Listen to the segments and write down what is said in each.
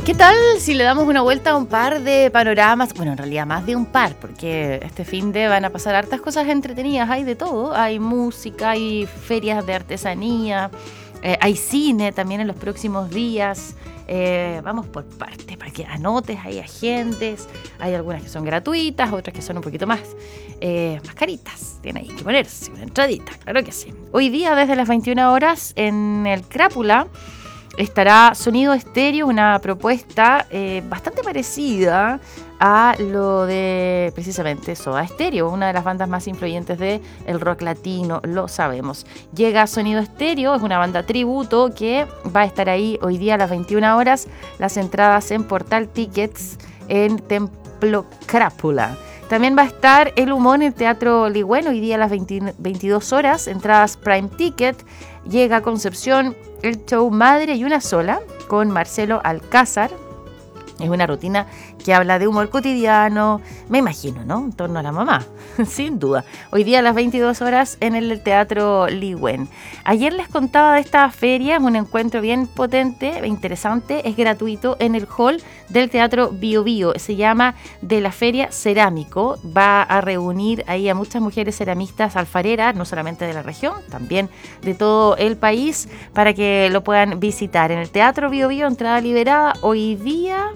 ¿Qué tal si le damos una vuelta a un par de panoramas? Bueno, en realidad más de un par, porque este fin de van a pasar hartas cosas entretenidas, hay de todo. Hay música, hay ferias de artesanía, hay cine también en los próximos días. Vamos por partes, para que anotes, hay agendas, hay algunas que son gratuitas, otras que son un poquito más caritas. Tiene ahí que ponerse una entradita, claro que sí. Hoy día desde las 21 horas en el Crápula estará Sonido Estéreo, una propuesta bastante parecida a lo de precisamente Soda Stereo, una de las bandas más influyentes del rock latino, lo sabemos. Llega Sonido Estéreo, es una banda tributo que va a estar ahí hoy día a las 21 horas, las entradas en Portal Tickets en Templo Crápula. También va a estar El Humor en el Teatro Ligüen, hoy día a las 22 horas, entradas Prime Ticket. Llega a Concepción el show Madre y una sola, con Marcelo Alcázar. Es una rutina que habla de humor cotidiano, me imagino, ¿no? En torno a la mamá, sin duda. Hoy día a las 22 horas en el Teatro Ligüen. Ayer les contaba de esta feria, es un encuentro bien potente, interesante, es gratuito en el hall del Teatro Bio Bio. Se llama De la Feria Cerámico. Va a reunir ahí a muchas mujeres ceramistas alfareras, no solamente de la región, también de todo el país, para que lo puedan visitar. En el Teatro Bio Bio, entrada liberada hoy día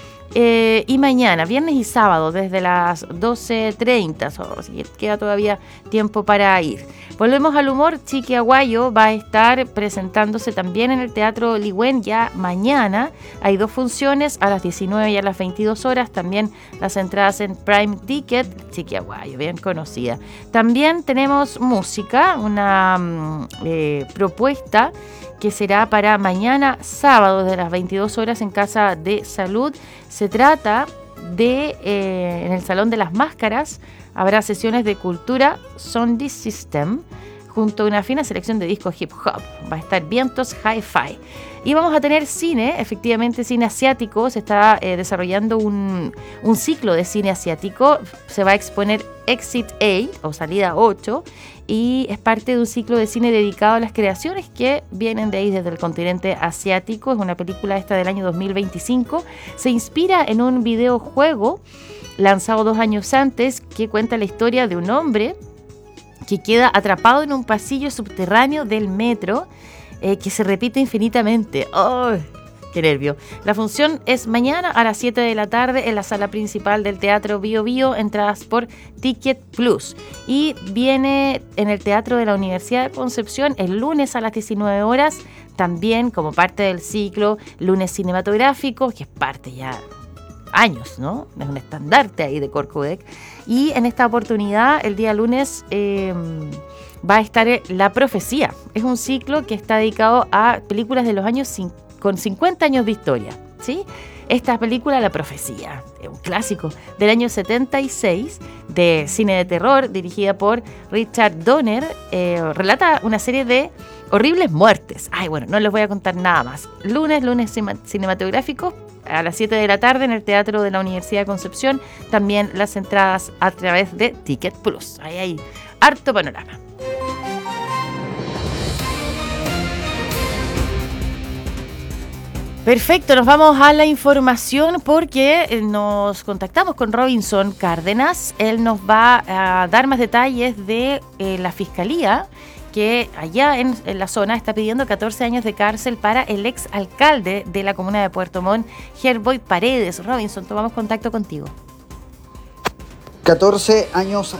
y mañana, viernes y sábado, desde las 12:30, así que queda todavía tiempo para ir. Volvemos al humor. Chiqui Aguayo va a estar presentándose también en el Teatro Ligüen ya mañana. Hay 2 funciones, a las 19 y a las 22 horas. También las entradas en Prime Ticket. Chiqui Aguayo, bien conocida. También tenemos música, una propuesta que será para mañana sábado desde las 22 horas en Casa de Salud. Se trata de, en el Salón de las Máscaras, habrá sesiones de cultura Sound System, junto a una fina selección de discos hip hop. Va a estar Vientos Hi-Fi. Y vamos a tener cine, efectivamente cine asiático. Se está desarrollando un ciclo de cine asiático. Se va a exponer Exit 8 o Salida 8 y es parte de un ciclo de cine dedicado a las creaciones que vienen de ahí desde el continente asiático. Es una película esta del año 2025. Se inspira en un videojuego lanzado 2 años antes que cuenta la historia de un hombre que queda atrapado en un pasillo subterráneo del metro que se repite infinitamente. ¡Oh! ¡Qué nervio! La función es mañana a las 7 de la tarde en la sala principal del Teatro Bio Bio, entradas por Ticket Plus. Y viene en el Teatro de la Universidad de Concepción el lunes a las 19 horas, también como parte del ciclo Lunes Cinematográfico, que es parte ya años, ¿no? Es un estandarte ahí de Corcudec. Y en esta oportunidad, el día lunes, va a estar La Profecía. Es un ciclo que está dedicado a películas de los años con 50 años de historia, ¿sí? Esta película, La Profecía, es un clásico del año 76 de cine de terror, dirigida por Richard Donner, relata una serie de horribles muertes. Ay, bueno, no les voy a contar nada más. Lunes cinematográfico a las 7 de la tarde en el Teatro de la Universidad de Concepción. También las entradas a través de Ticket Plus. Ahí hay harto panorama. Perfecto, nos vamos a la información porque nos contactamos con Robinson Cárdenas. Él nos va a dar más detalles de la Fiscalía que allá en la zona está pidiendo 14 años de cárcel para el ex alcalde de la comuna de Puerto Montt, Gerboy Paredes. Robinson, tomamos contacto contigo. 14 años